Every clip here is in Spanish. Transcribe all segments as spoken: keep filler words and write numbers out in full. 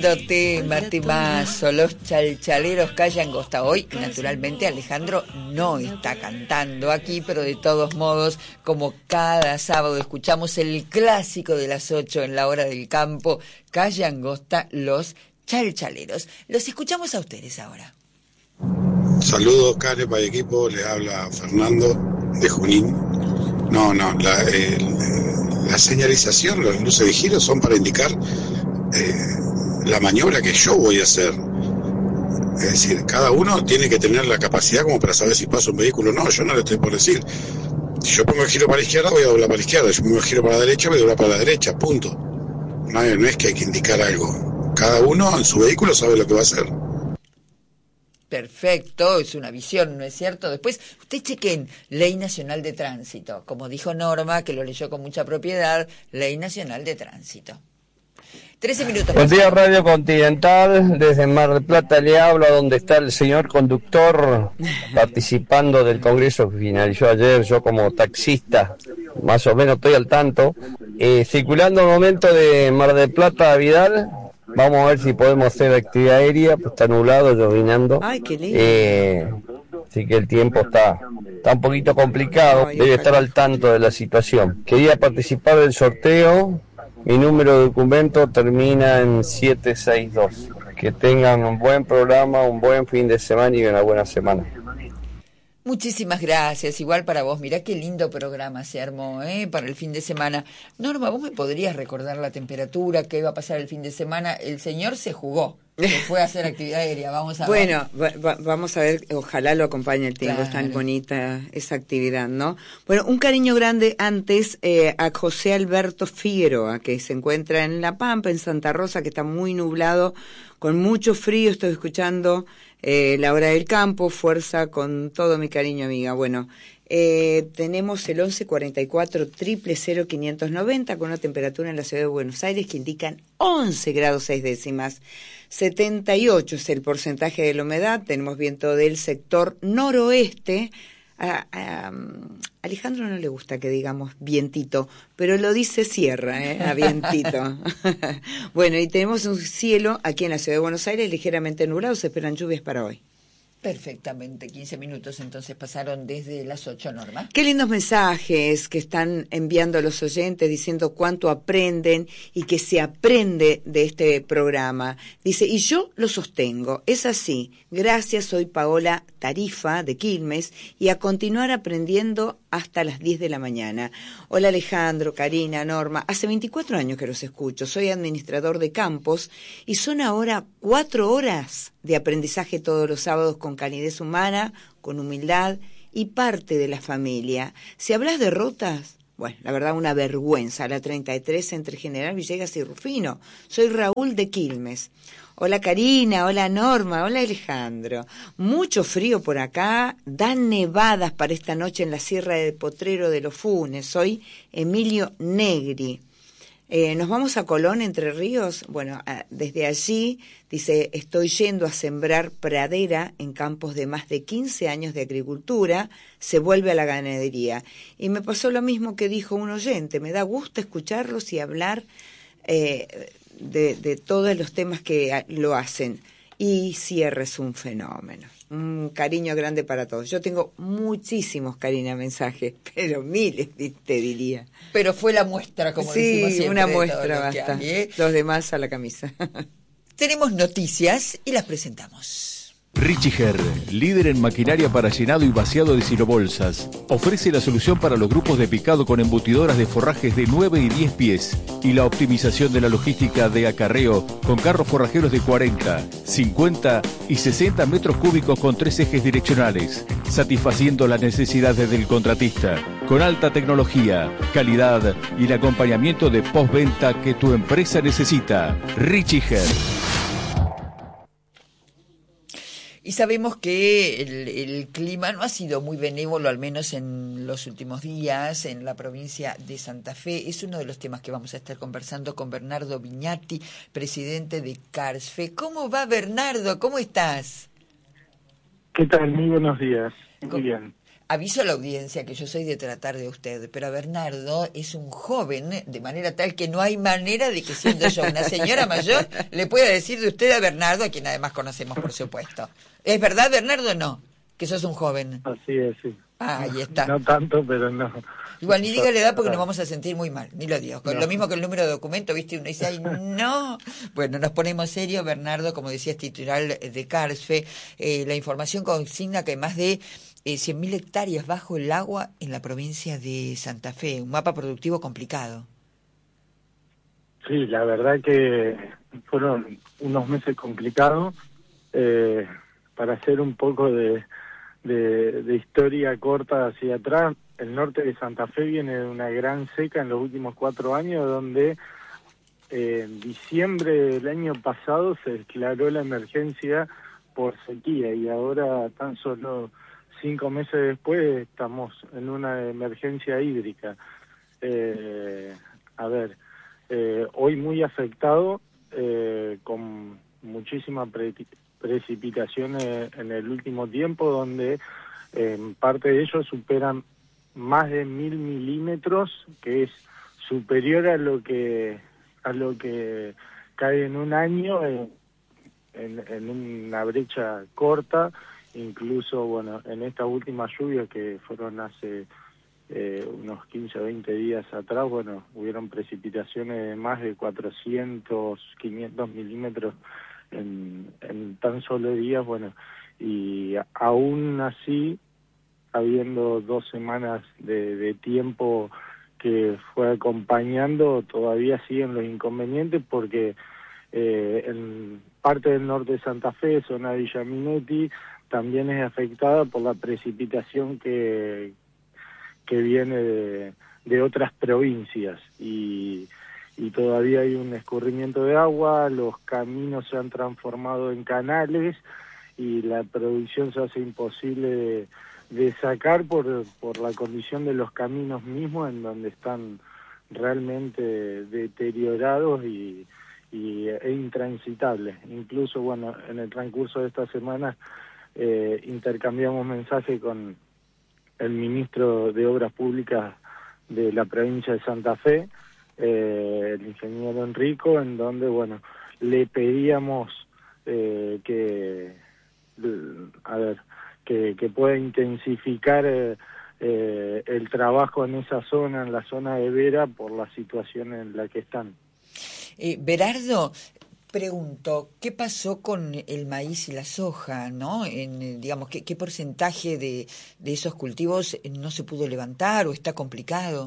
Lindo tema, temazo. Los chalchaleros Calle Angosta. Hoy, naturalmente, Alejandro no está cantando aquí, pero de todos modos, como cada sábado, escuchamos el clásico de las ocho en la hora del campo, Calle Angosta, los chalchaleros. Los escuchamos a ustedes ahora. Saludos, Carepa y equipo. Les habla Fernando de Junín. No, no, la, eh, la señalización, las luces de giro son para indicar eh, la maniobra que yo voy a hacer. Es decir, cada uno tiene que tener la capacidad como para saber si pasa un vehículo o no. Yo no le estoy por decir. Si yo pongo el giro para la izquierda, voy a doblar para la izquierda. Si yo pongo el giro para la derecha, voy a doblar para la derecha. Punto. No, no es que hay que indicar algo. Cada uno en su vehículo sabe lo que va a hacer. Perfecto, es una visión, ¿no es cierto? Después, usted chequen Ley Nacional de Tránsito. Como dijo Norma, que lo leyó con mucha propiedad, Ley Nacional de Tránsito. trece minutos. Buen día, Radio Continental. Desde Mar del Plata le hablo, donde está el señor conductor participando del congreso que finalizó ayer. Yo como taxista, más o menos estoy al tanto. Eh, circulando el momento de Mar del Plata a Vidal. Vamos a ver si podemos hacer actividad aérea, pues está nublado, llovinando. Ay, qué lindo. Eh, así que el tiempo está, está un poquito complicado, Ay, debe ojalá. estar al tanto de la situación. Quería participar del sorteo, mi número de documento termina en siete seis dos. Que tengan un buen programa, un buen fin de semana y una buena semana. Muchísimas gracias, igual para vos. Mirá qué lindo programa se armó, ¿eh? Para el fin de semana. Norma, ¿vos me podrías recordar la temperatura que iba a pasar el fin de semana? El señor se jugó, se fue a hacer actividad aérea, vamos a Bueno, va, va, vamos a ver, ojalá lo acompañe el tiempo, Claro. es tan bonita esa actividad, ¿no? Bueno, un cariño grande antes eh, a José Alberto Figueroa, que se encuentra en La Pampa, en Santa Rosa, que está muy nublado, con mucho frío, estoy escuchando eh, La Hora del Campo, fuerza con todo mi cariño, amiga. Bueno, eh, tenemos el once cuarenta y cuatro, triple cero, quinientos noventa, con una temperatura en la ciudad de Buenos Aires que indican once grados seis décimas. setenta y ocho es el porcentaje de la humedad, tenemos viento del sector noroeste. A, a, a Alejandro no le gusta que digamos vientito, pero lo dice Sierra, ¿eh? A vientito. Bueno, y tenemos un cielo aquí en la ciudad de Buenos Aires ligeramente nublado, se esperan lluvias para hoy. Perfectamente, quince minutos entonces pasaron desde las ocho, Norma. Qué lindos mensajes que están enviando los oyentes diciendo cuánto aprenden y que se aprende de este programa. Dice, y yo lo sostengo, es así, gracias, soy Paola Tarifa de Quilmes y a continuar aprendiendo hasta las diez de la mañana. Hola Alejandro, Karina, Norma, hace veinticuatro años que los escucho, soy administrador de campos y son ahora cuatro horas de aprendizaje todos los sábados con calidez humana, con humildad y parte de la familia. Si hablas de rutas, bueno, la verdad una vergüenza, la treinta y tres entre General Villegas y Rufino. Soy Raúl de Quilmes. Hola Karina, hola Norma, hola Alejandro. Mucho frío por acá, dan nevadas para esta noche en la Sierra de Potrero de los Funes. Soy Emilio Negri. Eh, nos vamos a Colón, Entre Ríos. Bueno, a, desde allí, dice, estoy yendo a sembrar pradera en campos de más de quince años de agricultura, se vuelve a la ganadería. Y me pasó lo mismo que dijo un oyente, me da gusto escucharlos y hablar eh, de, de todos los temas que lo hacen. Y Sierra es un fenómeno. Un cariño grande para todos. Yo tengo muchísimos, Karina, mensajes, pero miles, te diría. Pero fue la muestra, como sí, decimos siempre. Sí, una de muestra todo lo que basta. hay, ¿eh? Los demás a la camisa. Tenemos noticias y las presentamos. Richiger, líder en maquinaria para llenado y vaciado de silobolsas, ofrece la solución para los grupos de picado con embutidoras de forrajes de nueve y diez pies y la optimización de la logística de acarreo con carros forrajeros de cuarenta, cincuenta y sesenta metros cúbicos con tres ejes direccionales, satisfaciendo las necesidades del contratista, con alta tecnología, calidad y el acompañamiento de postventa que tu empresa necesita. Richiger. Y sabemos que el, el clima no ha sido muy benévolo, al menos en los últimos días, en la provincia de Santa Fe. Es uno de los temas que vamos a estar conversando con Bernardo Viñati, presidente de Carsfe. ¿Cómo va, Bernardo? ¿Cómo estás? ¿Qué tal? Muy buenos días. Muy bien. Aviso a la audiencia que yo soy de tratar de usted, pero Bernardo es un joven de manera tal que no hay manera de que siendo yo una señora mayor le pueda decir de usted a Bernardo, a quien además conocemos por supuesto. ¿Es verdad, Bernardo, o no? Que sos un joven. Así es, sí. Ah, ahí está. No tanto, pero no. Igual ni diga la edad porque nos vamos a sentir muy mal, ni lo digo. Con No. Lo mismo que el número de documento, ¿viste? Uno dice, ay, no. Bueno, nos ponemos serio, Bernardo, como decías, titular de CARSFE. Eh, la información consigna que más de eh, cien mil hectáreas bajo el agua en la provincia de Santa Fe. Un mapa productivo complicado. Sí, la verdad que fueron unos meses complicados. Eh, para hacer un poco de, de, de historia corta hacia atrás, el norte de Santa Fe viene de una gran seca en los últimos cuatro años, donde eh, en diciembre del año pasado se declaró la emergencia por sequía y ahora tan solo cinco meses después estamos en una emergencia hídrica. Eh, a ver, eh, hoy muy afectado, eh, con muchísimas pre precipitaciones en el último tiempo, donde eh, parte de ellos superan más de mil milímetros, que es superior a lo que a lo que cae en un año en, en, en una brecha corta. Incluso, bueno, en estas últimas lluvias que fueron hace eh, unos quince o veinte días atrás, bueno, hubieron precipitaciones de más de cuatrocientos, quinientos milímetros en, en tan solo días, bueno, y aún así, habiendo dos semanas de, de tiempo que fue acompañando, todavía siguen los inconvenientes porque eh, en parte del norte de Santa Fe, zona de Villa Minetti, también es afectada por la precipitación que, que viene de, de otras provincias y, y todavía hay un escurrimiento de agua, los caminos se han transformado en canales y la producción se hace imposible de, de sacar por, por la condición de los caminos mismos, en donde están realmente deteriorados y, y e intransitables. Incluso, bueno, en el transcurso de esta semana eh, intercambiamos mensajes con el ministro de Obras Públicas de la provincia de Santa Fe, eh, el ingeniero Enrico, en donde, bueno, le pedíamos eh, que, a ver, que, que pueda intensificar eh, eh, el trabajo en esa zona, en la zona de Vera, por la situación en la que están. Eh, Berardo, pregunto, ¿qué pasó con el maíz y la soja, no? En, digamos, ¿qué, qué porcentaje de, de esos cultivos no se pudo levantar o está complicado?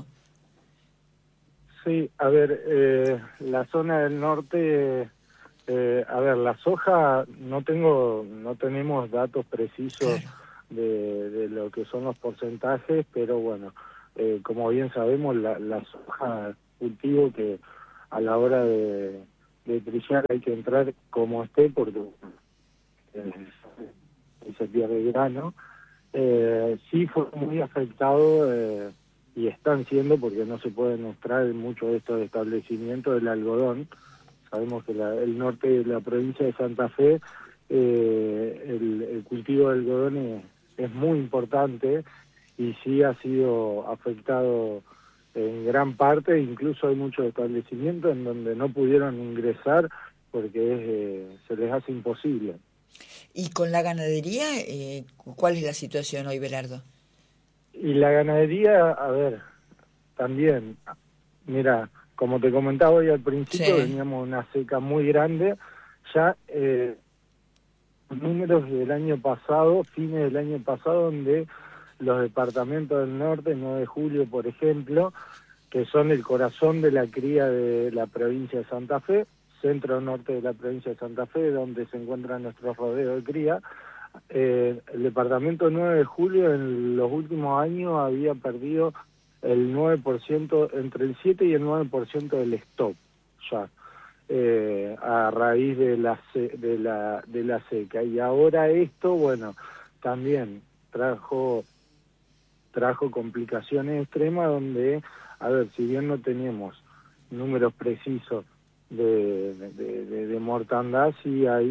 Sí, a ver, eh, la zona del norte, eh, a ver, la soja no tengo, no tenemos datos precisos Claro. de, de lo que son los porcentajes, pero bueno, eh, como bien sabemos, la, la soja cultivo que a la hora de, de trillar hay que entrar como esté porque eh, se pierde grano. Eh, sí fue muy afectado eh, y están siendo, porque no se pueden extraer muchos de estos establecimientos, el algodón. Sabemos que la, el norte de la provincia de Santa Fe, eh, el, el cultivo de algodón es, es muy importante y sí ha sido afectado en gran parte. Incluso hay muchos establecimientos en donde no pudieron ingresar porque es, eh, se les hace imposible. ¿Y con la ganadería, eh, cuál es la situación hoy, Berardo? Y la ganadería, a ver, también, mira, como te comentaba hoy al principio, Sí. veníamos de una seca muy grande. Ya eh, números del año pasado, fines del año pasado, donde los departamentos del norte, nueve de julio, por ejemplo, que son el corazón de la cría de la provincia de Santa Fe, centro norte de la provincia de Santa Fe, donde se encuentran nuestros rodeos de cría, eh, el departamento nueve de julio en los últimos años había perdido el nueve por ciento, entre el siete y el nueve por ciento del stock ya, eh, a raíz de la, de, la, de la seca. Y ahora esto, bueno, también trajo, trajo complicaciones extremas donde, a ver, si bien no tenemos números precisos de, de, de, de mortandad, sí hay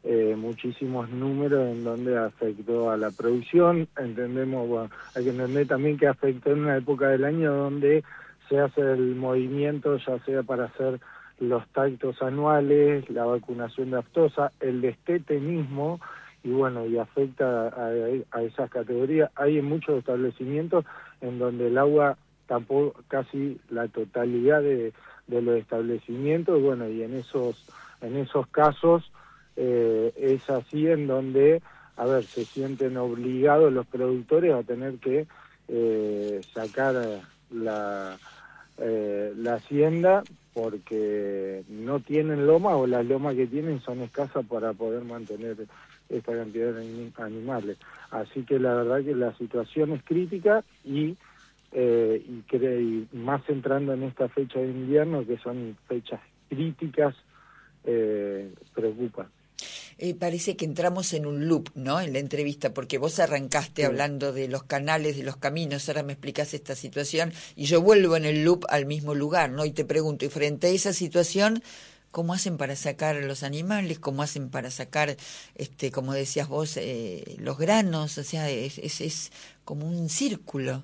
eh, muchísimos números en donde afectó a la producción. Entendemos, bueno, hay que entender también que afectó en una época del año donde se hace el movimiento, ya sea para hacer los tactos anuales, la vacunación de aftosa, el destete mismo, y bueno, y afecta a, a esas categorías. Hay en muchos establecimientos en donde el agua tapó casi la totalidad de, de los establecimientos, bueno, y en esos, en esos casos eh, es así en donde, a ver, se sienten obligados los productores a tener que eh, sacar la, eh, la hacienda, porque no tienen loma, o las lomas que tienen son escasas para poder mantener esta cantidad de animales. Así que la verdad que la situación es crítica y, eh, y, cre y más entrando en esta fecha de invierno, que son fechas críticas, eh, preocupa. Eh, parece que entramos en un loop, ¿no?, en la entrevista, porque vos arrancaste sí. hablando de los canales, de los caminos, ahora me explicás esta situación, y yo vuelvo en el loop al mismo lugar, ¿no? Y te pregunto, y frente a esa situación, ¿cómo hacen para sacar los animales? ¿Cómo hacen para sacar, este, como decías vos, eh, los granos? O sea, es, es, es como un círculo.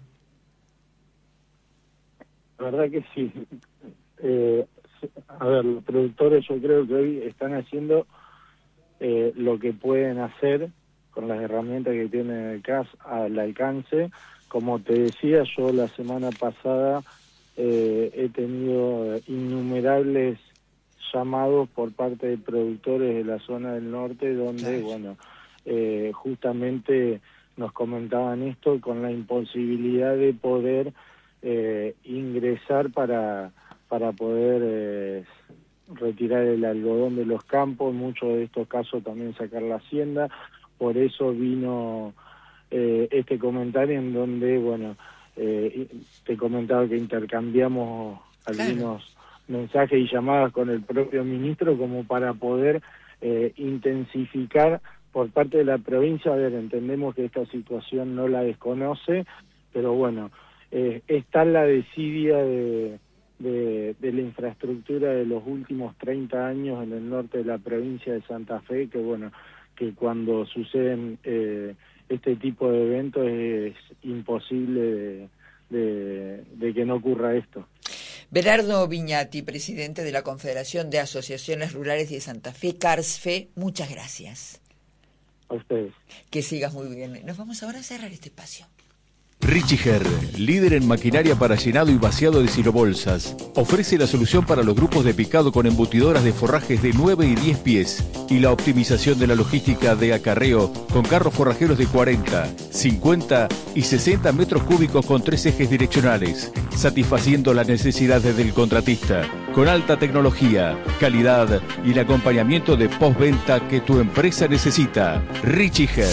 La verdad que sí. Eh, a ver, los productores yo creo que hoy están haciendo Eh, lo que pueden hacer con las herramientas que tienen al alcance. Como te decía, yo la semana pasada eh, he tenido innumerables llamados por parte de productores de la zona del norte, donde, bueno, eh, justamente nos comentaban esto, con la imposibilidad de poder eh, ingresar para, para poder Eh, retirar el algodón de los campos, en muchos de estos casos también sacar la hacienda. Por eso vino eh, este comentario en donde, bueno, eh, te comentaba que intercambiamos algunos claro. mensajes y llamadas con el propio ministro como para poder eh, intensificar por parte de la provincia. A ver, entendemos que esta situación no la desconoce, pero bueno, eh, está la desidia de De, de la infraestructura de los últimos treinta años en el norte de la provincia de Santa Fe, que bueno, que cuando suceden eh, este tipo de eventos es imposible de, de, de que no ocurra esto. Berardo Viñati, presidente de la Confederación de Asociaciones Rurales de Santa Fe, CARSFE, muchas gracias. A ustedes. Que sigas muy bien. Nos vamos ahora a cerrar este espacio. Richiger, líder en maquinaria para llenado y vaciado de silobolsas, ofrece la solución para los grupos de picado con embutidoras de forrajes de nueve y diez pies y la optimización de la logística de acarreo con carros forrajeros de cuarenta, cincuenta y sesenta metros cúbicos con tres ejes direccionales, satisfaciendo las necesidades del contratista, con alta tecnología, calidad y el acompañamiento de postventa que tu empresa necesita. Richiger.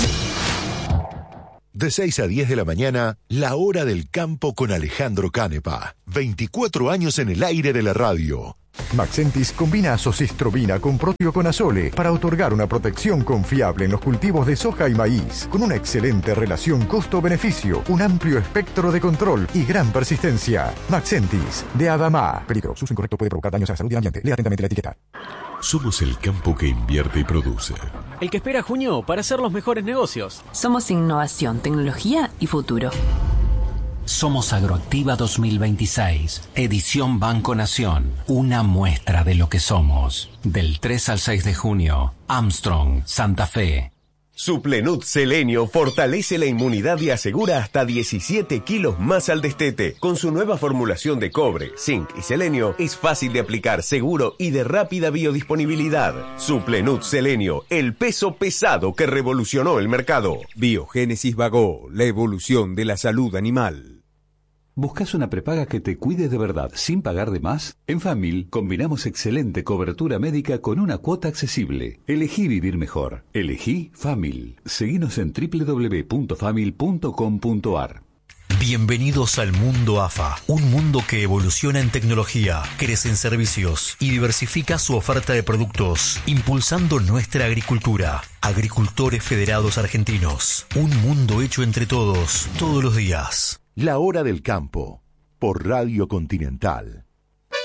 De seis a diez de la mañana, La Hora del Campo con Alejandro Canepa. veinticuatro años en el aire de la radio. Maxentis combina azocistrobina con proteoconazole para otorgar una protección confiable en los cultivos de soja y maíz, con una excelente relación costo-beneficio, un amplio espectro de control y gran persistencia. Maxentis, de Adamá. Peligro, su uso incorrecto puede provocar daños a la salud y al ambiente. Lea atentamente la etiqueta. Somos el campo que invierte y produce. El que espera junio para hacer los mejores negocios. Somos innovación, tecnología y futuro. Somos Agroactiva dos mil veintiséis, edición Banco Nación. Una muestra de lo que somos. Del tres al seis de junio, Armstrong, Santa Fe. Suplenut Selenio fortalece la inmunidad y asegura hasta diecisiete kilos más al destete. Con su nueva formulación de cobre, zinc y selenio, es fácil de aplicar, seguro y de rápida biodisponibilidad. Suplenut Selenio, el peso pesado que revolucionó el mercado. Biogénesis Bagó, la evolución de la salud animal. ¿Buscas una prepaga que te cuide de verdad sin pagar de más? En Famil combinamos excelente cobertura médica con una cuota accesible. Elegí vivir mejor. Elegí Famil. Seguinos en doble u doble u doble u punto famil punto com punto a r. Bienvenidos al mundo A F A, un mundo que evoluciona en tecnología, crece en servicios y diversifica su oferta de productos, impulsando nuestra agricultura. Agricultores Federados Argentinos, un mundo hecho entre todos, todos los días. La Hora del Campo, por Radio Continental.